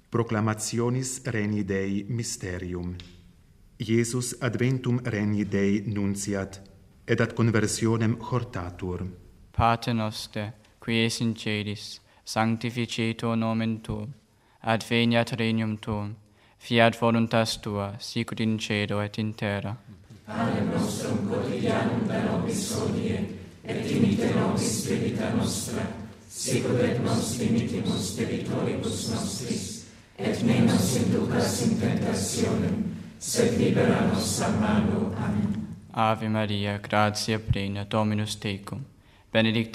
Proclamationis Regni Dei Mysterium. Iesus adventum Regni Dei nunciat, et ad conversionem hortatur. Pater noster, qui es in celis, sanctificetur nomen tuum, adveniat regnum tuum, fiat voluntas tua, sicut in cielo et in terra. Panem nostrum quotidianum da nobis hodie, et dimite nobis debita nostra, sicut et nos dimitimus debitoribus nostris, et ne nos inducas in tentationem, sed libera nos a malo. Amen. Ave Maria, gratia plena, Dominus tecum, benedicta